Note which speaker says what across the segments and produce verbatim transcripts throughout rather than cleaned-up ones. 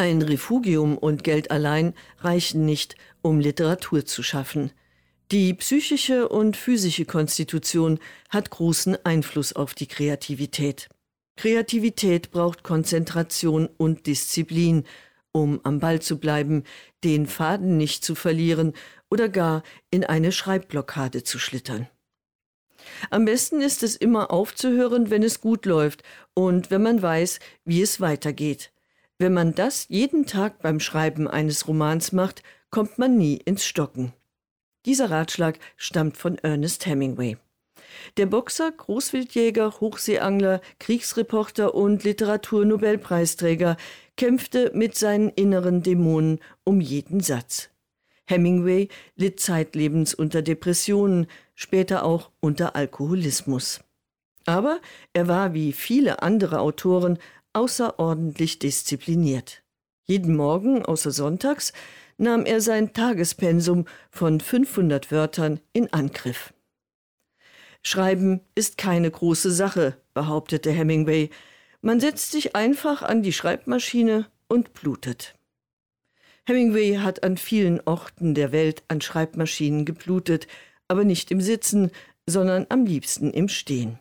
Speaker 1: Ein Refugium und Geld allein reichen nicht, um Literatur zu schaffen. Die psychische und physische Konstitution hat großen Einfluss auf die Kreativität. Kreativität braucht Konzentration und Disziplin, um am Ball zu bleiben, den Faden nicht zu verlieren oder gar in eine Schreibblockade zu schlittern. Am besten ist es immer aufzuhören, wenn es gut läuft und wenn man weiß, wie es weitergeht. Wenn man das jeden Tag beim Schreiben eines Romans macht, kommt man nie ins Stocken. Dieser Ratschlag stammt von Ernest Hemingway. Der Boxer, Großwildjäger, Hochseeangler, Kriegsreporter und Literaturnobelpreisträger kämpfte mit seinen inneren Dämonen um jeden Satz. Hemingway litt zeitlebens unter Depressionen, später auch unter Alkoholismus. Aber er war wie viele andere Autoren außerordentlich diszipliniert. Jeden Morgen, außer sonntags, nahm er sein Tagespensum von fünfhundert Wörtern in Angriff. Schreiben ist keine große Sache, behauptete Hemingway. Man setzt sich einfach an die Schreibmaschine und blutet. Hemingway hat an vielen Orten der Welt an Schreibmaschinen geblutet, aber nicht im Sitzen, sondern am liebsten im Stehen.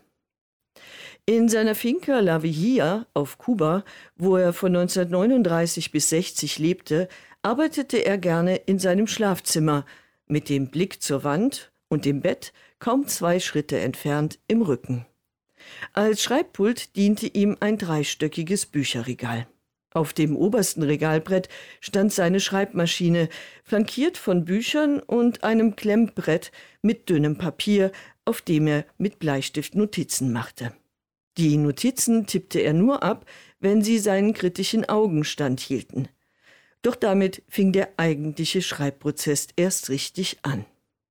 Speaker 1: In seiner Finca La Vigía auf Kuba, wo er von neunzehnhundertneununddreißig bis sechzig lebte, arbeitete er gerne in seinem Schlafzimmer, mit dem Blick zur Wand und dem Bett kaum zwei Schritte entfernt im Rücken. Als Schreibpult diente ihm ein dreistöckiges Bücherregal. Auf dem obersten Regalbrett stand seine Schreibmaschine, flankiert von Büchern und einem Klemmbrett mit dünnem Papier, auf dem er mit Bleistift Notizen machte. Die Notizen tippte er nur ab, wenn sie seinen kritischen Augen standhielten. Doch damit fing der eigentliche Schreibprozess erst richtig an.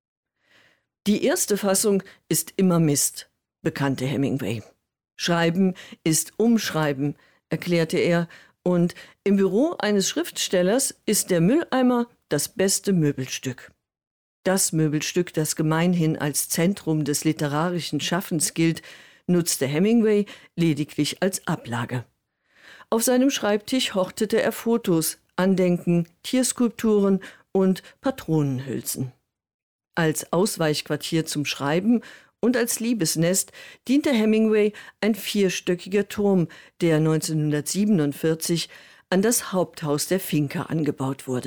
Speaker 1: Die erste Fassung ist immer Mist, bekannte Hemingway. Schreiben ist Umschreiben, erklärte er, und im Büro eines Schriftstellers ist der Mülleimer das beste Möbelstück. Das Möbelstück, das gemeinhin als Zentrum des literarischen Schaffens gilt, nutzte Hemingway lediglich als Ablage. Auf seinem Schreibtisch hortete er Fotos, Andenken, Tierskulpturen und Patronenhülsen. Als Ausweichquartier zum Schreiben und als Liebesnest diente Hemingway ein vierstöckiger Turm, der neunzehnhundertsiebenundvierzig an das Haupthaus der Finca angebaut wurde.